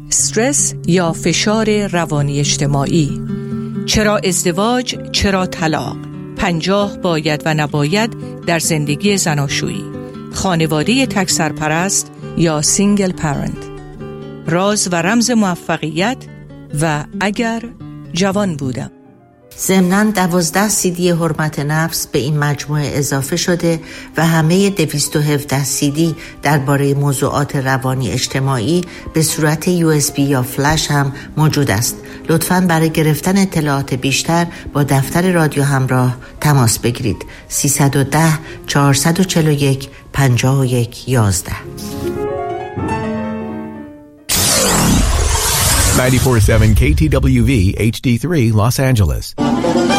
استرس یا فشار روانی اجتماعی، چرا ازدواج، چرا طلاق، 50 باید و نباید در زندگی زناشویی، خانواده تک سرپرست یا سینگل پرنت، راز و رمز موفقیت و اگر جوان بودم. ضمناً 12 CD حرمت نفس به این مجموعه اضافه شده و همه 217 CD درباره موضوعات روانی اجتماعی به صورت USB یا فلش هم موجود است. لطفاً برای گرفتن اطلاعات بیشتر با دفتر رادیو همراه تماس بگیرید. 310 441 5111. 94.7 KTWV HD3 Los Angeles.